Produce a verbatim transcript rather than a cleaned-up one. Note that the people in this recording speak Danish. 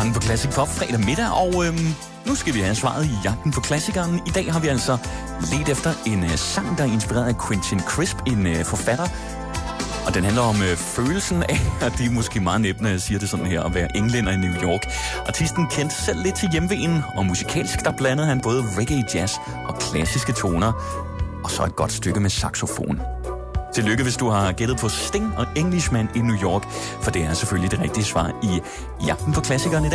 Morgen på Classic Pop fredag middag, og øhm, nu skal vi have svaret i jagten på klassikeren. I dag har vi altså let efter en øh, sang, der er inspireret af Quentin Crisp, en øh, forfatter. Og den handler om øh, følelsen af, at de er måske meget næbne, jeg siger det sådan her, at være englænder i New York. Artisten kendte selv lidt til hjemveen, og musikalsk der blandede han både reggae, jazz og klassiske toner, og så et godt stykke med saxofon. Tillykke, hvis du har gættet på Sting og Englishman i New York, for det er selvfølgelig det rigtige svar i jagten på klassikeren i dag.